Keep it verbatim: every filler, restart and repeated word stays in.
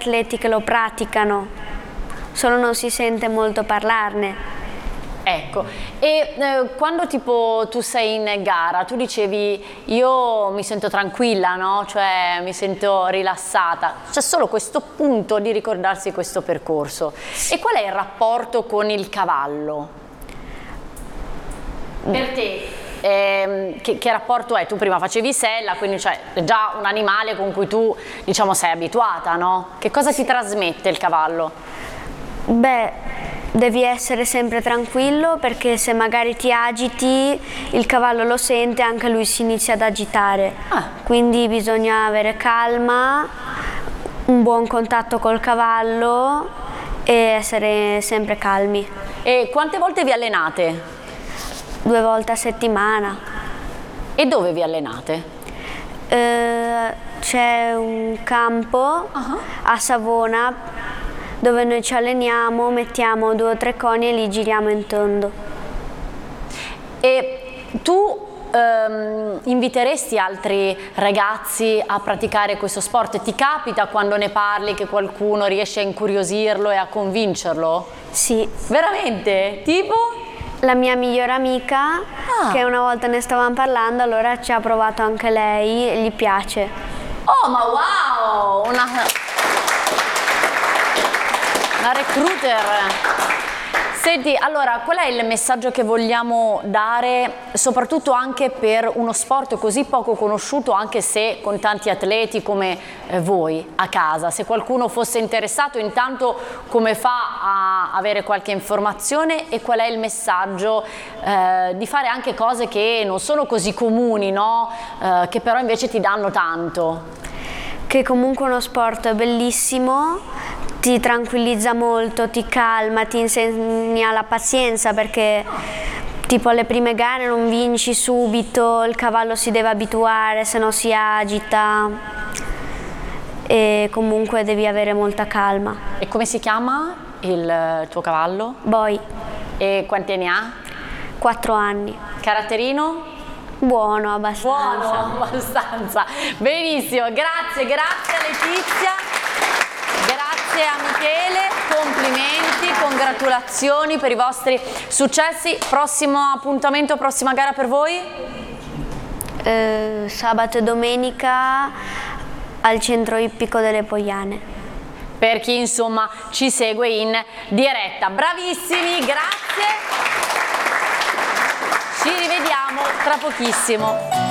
atleti che lo praticano, solo non si sente molto parlarne. Ecco, e eh, quando tipo tu sei in gara, tu dicevi io mi sento tranquilla, no? Cioè mi sento rilassata, c'è solo questo punto di ricordarsi questo percorso. E qual è il rapporto con il cavallo? Per te, eh, che, che rapporto è? Tu prima facevi sella, quindi cioè, è già un animale con cui tu diciamo sei abituata, no? Che cosa ti trasmette il cavallo? Beh, devi essere sempre tranquillo, perché se magari ti agiti il cavallo lo sente e anche lui si inizia ad agitare. Ah. Quindi bisogna avere calma, un buon contatto col cavallo e essere sempre calmi. E quante volte vi allenate? Due volte a settimana. E dove vi allenate? Eh, c'è un campo uh-huh. a Savona dove noi ci alleniamo, mettiamo due o tre coni e li giriamo in tondo. E tu ehm, inviteresti altri ragazzi a praticare questo sport? Ti capita quando ne parli che qualcuno riesce a incuriosirlo e a convincerlo? Sì. Veramente? Tipo? La mia migliore amica, ah. che una volta ne stavamo parlando, allora ci ha provato anche lei e gli piace. Oh, ma wow! Una... Una recruiter. Senti, allora, qual è il messaggio che vogliamo dare, soprattutto anche per uno sport così poco conosciuto, anche se con tanti atleti come eh, voi a casa? Se qualcuno fosse interessato, intanto come fa a avere qualche informazione e qual è il messaggio eh, di fare anche cose che non sono così comuni, no? Eh, che però invece ti danno tanto? Che comunque uno sport bellissimo, ti tranquillizza molto, ti calma, ti insegna la pazienza, perché tipo alle prime gare non vinci subito, il cavallo si deve abituare, se no si agita e comunque devi avere molta calma. E come si chiama il tuo cavallo? Boy. E quanti anni ha? Quattro anni. Caratterino? Buono, abbastanza. Buono, abbastanza. Benissimo, grazie, grazie Letizia. Grazie a Michele, complimenti, congratulazioni per i vostri successi. Prossimo appuntamento, prossima gara per voi? Eh, sabato e domenica al centro ippico delle Poiane. Per chi insomma ci segue in diretta. Bravissimi, grazie. Ci rivediamo tra pochissimo.